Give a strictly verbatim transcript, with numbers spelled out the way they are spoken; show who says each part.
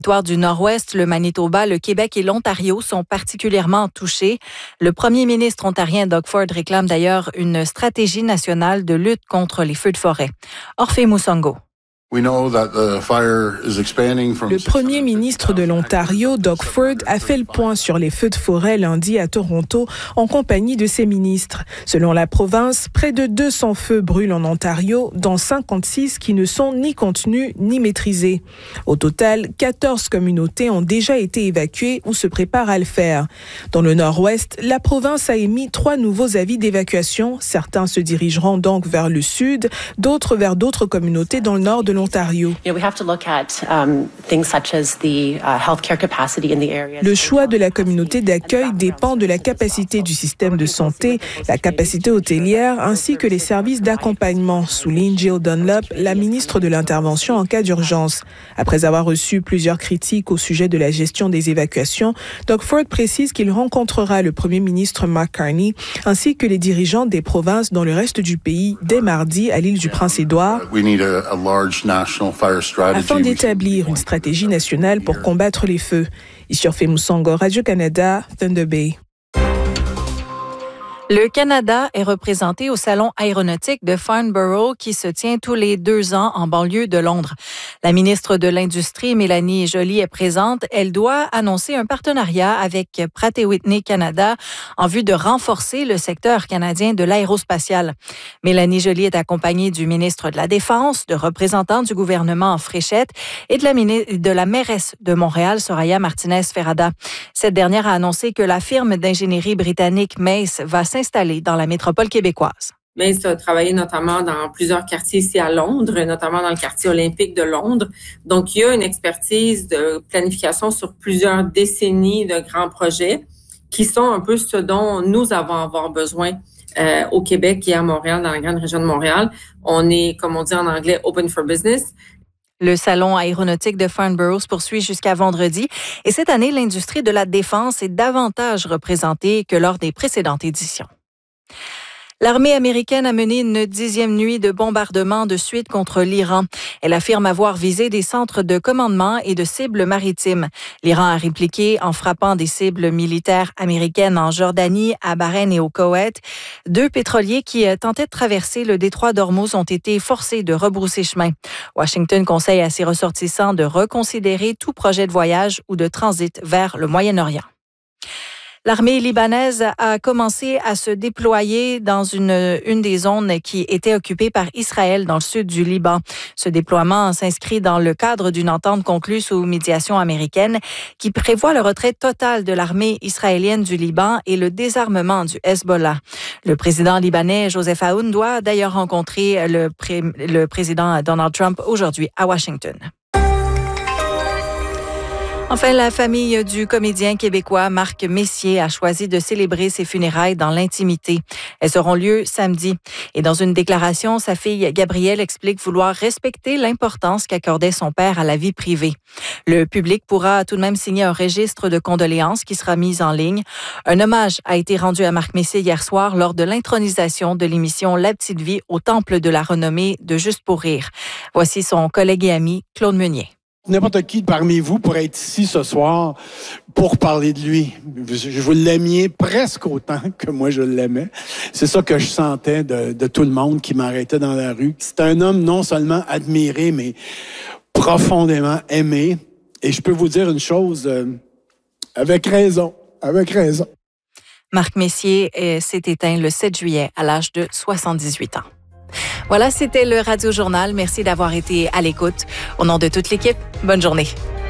Speaker 1: territoire du Nord-Ouest, le Manitoba, le Québec et l'Ontario sont particulièrement touchés. Le premier ministre ontarien Doug Ford réclame d'ailleurs une stratégie nationale de lutte contre les feux de forêt. Orphée Moussango.
Speaker 2: Le premier ministre de l'Ontario, Doug Ford, a fait le point sur les feux de forêt lundi à Toronto en compagnie de ses ministres. Selon la province, près de deux cents feux brûlent en Ontario, dont cinquante-six qui ne sont ni contenus ni maîtrisés. Au total, quatorze communautés ont déjà été évacuées ou se préparent à le faire. Dans le Nord-Ouest, la province a émis trois nouveaux avis d'évacuation. Certains se dirigeront donc vers le sud, d'autres vers d'autres communautés dans le nord de l'Ontario. Le choix de la communauté d'accueil dépend de la capacité du système de santé, la capacité hôtelière ainsi que les services d'accompagnement, souligne Jill Dunlop, la ministre de l'Intervention en cas d'urgence. Après avoir reçu plusieurs critiques au sujet de la gestion des évacuations, Doug Ford précise qu'il rencontrera le premier ministre Mark Carney ainsi que les dirigeants des provinces dans le reste du pays dès mardi à l'île du Prince-Édouard, afin d'établir une stratégie nationale pour combattre les feux. Ici Orphée Moussango, Radio-Canada, Thunder Bay.
Speaker 1: Le Canada est représenté au Salon aéronautique de Farnborough qui se tient tous les deux ans en banlieue de Londres. La ministre de l'Industrie, Mélanie Joly, est présente. Elle doit annoncer un partenariat avec Pratt et Whitney Canada en vue de renforcer le secteur canadien de l'aérospatial. Mélanie Joly est accompagnée du ministre de la Défense, de représentants du gouvernement en Fréchette et de la, de la mairesse de Montréal, Soraya Martinez-Ferrada. Cette dernière a annoncé que la firme d'ingénierie britannique Mace va s'installer dans la métropole québécoise.
Speaker 3: Mace a travaillé notamment dans plusieurs quartiers ici à Londres, notamment dans le quartier olympique de Londres. Donc, il y a une expertise de planification sur plusieurs décennies de grands projets qui sont un peu ce dont nous avons avoir besoin euh, au Québec et à Montréal, dans la grande région de Montréal. On est, comme on dit en anglais, open for business.
Speaker 1: Le salon aéronautique de Farnborough se poursuit jusqu'à vendredi et cette année, l'industrie de la défense est davantage représentée que lors des précédentes éditions. L'armée américaine a mené une dixième nuit de bombardement de suite contre l'Iran. Elle affirme avoir visé des centres de commandement et de cibles maritimes. L'Iran a répliqué en frappant des cibles militaires américaines en Jordanie, à Bahreïn et au Koweït. Deux pétroliers qui tentaient de traverser le détroit d'Ormuz ont été forcés de rebrousser chemin. Washington conseille à ses ressortissants de reconsidérer tout projet de voyage ou de transit vers le Moyen-Orient. L'armée libanaise a commencé à se déployer dans une, une des zones qui était occupée par Israël dans le sud du Liban. Ce déploiement s'inscrit dans le cadre d'une entente conclue sous médiation américaine qui prévoit le retrait total de l'armée israélienne du Liban et le désarmement du Hezbollah. Le président libanais Joseph Aoun doit d'ailleurs rencontrer le, pré, le président Donald Trump aujourd'hui à Washington. Enfin, la famille du comédien québécois Marc Messier a choisi de célébrer ses funérailles dans l'intimité. Elles auront lieu samedi. Et dans une déclaration, sa fille Gabrielle explique vouloir respecter l'importance qu'accordait son père à la vie privée. Le public pourra tout de même signer un registre de condoléances qui sera mis en ligne. Un hommage a été rendu à Marc Messier hier soir lors de l'intronisation de l'émission La Petite Vie au Temple de la Renommée de Juste pour rire. Voici son collègue et ami Claude Meunier.
Speaker 4: N'importe qui parmi vous pourrait être ici ce soir pour parler de lui. Je vous l'aimiez presque autant que moi je l'aimais. C'est ça que je sentais de, de tout le monde qui m'arrêtait dans la rue. C'est un homme non seulement admiré, mais profondément aimé. Et je peux vous dire une chose, euh, avec raison, avec raison.
Speaker 1: Marc Messier s'est éteint le sept juillet à l'âge de soixante-dix-huit ans. Voilà, c'était le Radio Journal. Merci d'avoir été à l'écoute. Au nom de toute l'équipe, bonne journée.